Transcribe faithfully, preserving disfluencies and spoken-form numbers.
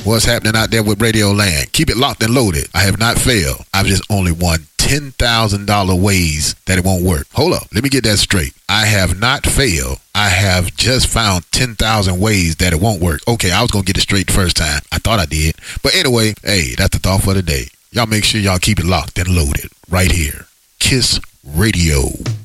What's happening out there with Radio Land? Keep it locked and loaded. I have not failed. I've just only won ten thousand dollars ways that it won't work. Hold up. Let me get that straight. I have not failed. I have just found ten thousand ways that it won't work. Okay, I was going to get it straight the first time. I thought I did. But anyway, hey, that's the thought for the day. Y'all make sure y'all keep it locked and loaded right here. Kiss Radio.